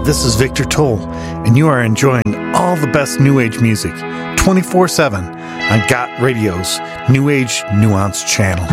this is Victor Toll, and you are enjoying all the best New Age music 24/7 on Got Radio's New Age Nuance channel.